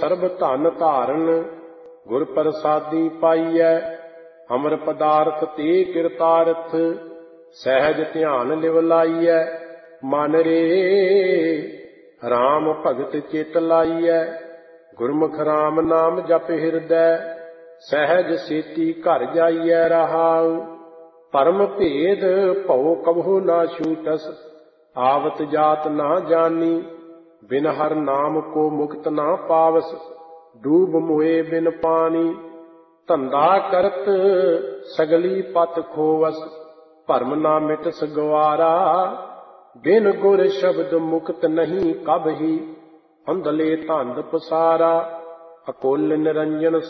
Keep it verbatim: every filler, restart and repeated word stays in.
ਸਰਬ ਧਨ ਧਾਰਨ, ਗੁਰ ਪ੍ਰਸਾਦੀ ਪਾਈਐ। ਅਮਰ ਪਦਾਰਥ ਤੇ ਕਿਰਤਾਰਥ, ਸਹਿਜ ਧਿਆਨ ਲਿਵ ਲਾਈਐ। ਮਨ ਰੇ ਰਾਮ ਭਗਤ ਚਿਤ ਲਾਈਐ, ਗੁਰਮੁਖ ਰਾਮ ਨਾਮ ਜਪ ਹਿਰਦੈ। ਸਹਿਜ ਸੇਤੀ ਘਰ ਜਾਈਐ ਰਹਾਉ, ਪਰਮ ਭੇਦ ਭਉ ਕਬਹੂ ਨਾ ਛੂਟਸ। ਆਵਤ ਜਾਤ ਨਾ ਜਾਨੀ, ਬਿਨ ਹਰ ਨਾਮ ਕੋ ਮੁਕਤ ਨਾ ਪਾਵਸ। ਡੂਬ ਮੋਏ ਬਿਨ ਪਾਣੀ, ਧੰਦਾ ਕਰਤ ਸਗਲੀ ਪਤ ਖੋਵਸ। ਭਰਮ ਨਾ ਮਿਟਸ ਗਵਾਰਾ, ਬਿਨ ਗੁਰ ਸ਼ਬਦ ਮੁਕਤ ਨਹੀਂ ਕਬਹੀ। ਅੰਧਲੇ ਧੰਦ ਪਸਾਰਾ, ਅਕੁਲ ਨਿਰੰਜਨ